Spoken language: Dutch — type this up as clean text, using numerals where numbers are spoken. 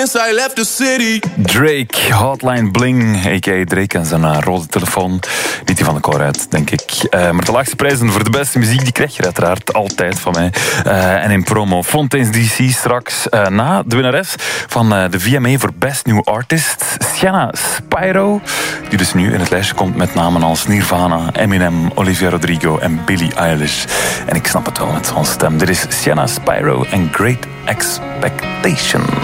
I left the city. Drake, Hotline Bling, a.k.a. Drake en zijn rode telefoon. Niet die van de Coruit, denk ik. Maar de laagste prijzen voor de beste muziek, die krijg je uiteraard altijd van mij. En in promo Fontaine's DC straks na de winnares van de VMA voor Best New Artist, Sienna Spyro, die dus nu in het lijstje komt met namen als Nirvana, Eminem, Olivia Rodrigo en Billie Eilish. En ik snap het wel met zo'n stem. Dit is Sienna Spyro en Great Expectation.